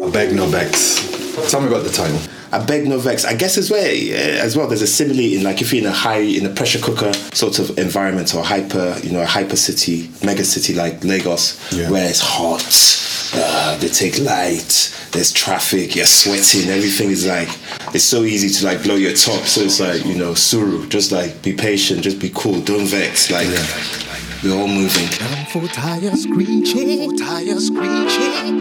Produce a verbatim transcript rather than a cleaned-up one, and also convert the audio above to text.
I Beg No Vex. Tell me about the title. I Beg No Vex. I guess as well, uh, as well. There's a simile in like if you're in a high, in a pressure cooker sort of environment or hyper, you know, a hyper city, mega city like Lagos, Yeah. where it's hot. Uh, they take light. There's traffic. You're sweating. Everything is like it's so easy to like blow your top. So it's like you know, suru. Just like be patient. Just be cool. Don't vex. Like Yeah. we're all moving. Down for tire screeching, tire screeching.